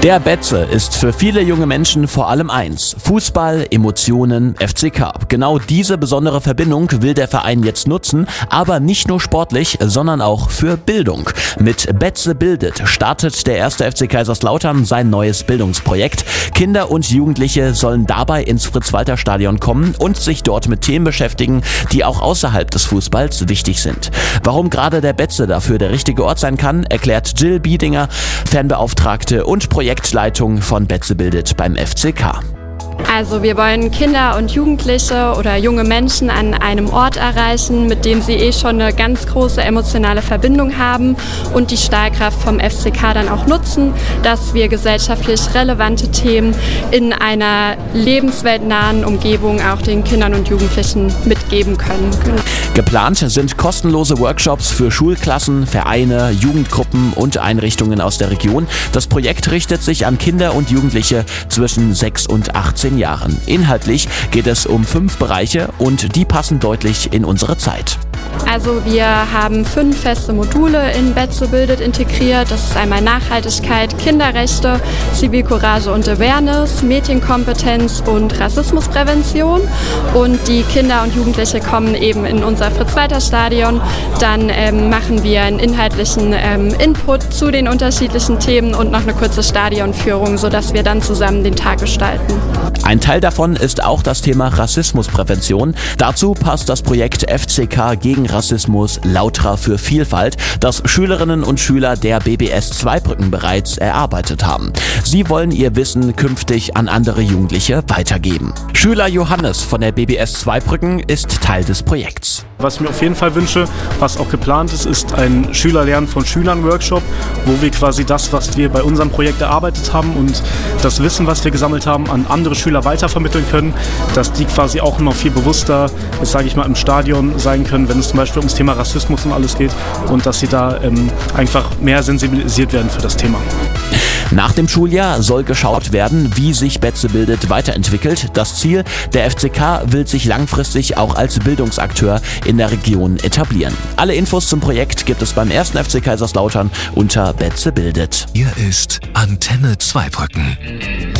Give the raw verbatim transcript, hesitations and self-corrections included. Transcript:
Der Betze ist für viele junge Menschen vor allem eins: Fußball, Emotionen, F C K. Genau diese besondere Verbindung will der Verein jetzt nutzen, aber nicht nur sportlich, sondern auch für Bildung. Mit Betze bildet startet der erste F C Kaiserslautern sein neues Bildungsprojekt. Kinder und Jugendliche sollen dabei ins Fritz-Walter-Stadion kommen und sich dort mit Themen beschäftigen, die auch außerhalb des Fußballs wichtig sind. Warum gerade der Betze dafür der richtige Ort sein kann, erklärt Jill Biedinger, Fanbeauftragte und Projektleitung von Betze bildet beim F C K. Also wir wollen Kinder und Jugendliche oder junge Menschen an einem Ort erreichen, mit dem sie eh schon eine ganz große emotionale Verbindung haben und die Strahlkraft vom F C K dann auch nutzen, dass wir gesellschaftlich relevante Themen in einer lebensweltnahen Umgebung auch den Kindern und Jugendlichen mitgeben können. Geplant sind kostenlose Workshops für Schulklassen, Vereine, Jugendgruppen und Einrichtungen aus der Region. Das Projekt richtet sich an Kinder und Jugendliche zwischen sechs und achtzehn Jahren. Inhaltlich geht es um fünf Bereiche und die passen deutlich in unsere Zeit. Also wir haben fünf feste Module in Betze bildet integriert. Das ist einmal Nachhaltigkeit, Kinderrechte, Zivilcourage und Awareness, Medienkompetenz und Rassismusprävention. Und die Kinder und Jugendliche kommen eben in unser Fritz-Walter-Stadion. Dann ähm, machen wir einen inhaltlichen ähm, Input zu den unterschiedlichen Themen und noch eine kurze Stadionführung, sodass wir dann zusammen den Tag gestalten. Ein Teil davon ist auch das Thema Rassismusprävention. Dazu passt das Projekt F C K gegen Rassismus Lautra für Vielfalt, das Schülerinnen und Schüler der B B S Zweibrücken bereits erarbeitet haben. Sie wollen ihr Wissen künftig an andere Jugendliche weitergeben. Schüler Johannes von der B B S Zweibrücken ist Teil des Projekts. Was ich mir auf jeden Fall wünsche, was auch geplant ist, ist ein Schülerlernen von Schülern Workshop, wo wir quasi das, was wir bei unserem Projekt erarbeitet haben und das Wissen, was wir gesammelt haben, an andere Schüler weitervermitteln können, dass die quasi auch noch viel bewusster, jetzt sage ich mal, im Stadion sein können, wenn es zum Beispiel ums Thema Rassismus und alles geht und dass sie da ähm, einfach mehr sensibilisiert werden für das Thema. Nach dem Schuljahr soll geschaut werden, wie sich Betze bildet weiterentwickelt. Das Ziel: der F C K will sich langfristig auch als Bildungsakteur in der Region etablieren. Alle Infos zum Projekt gibt es beim ersten F C Kaiserslautern unter Betze bildet. Hier ist Antenne Zweibrücken.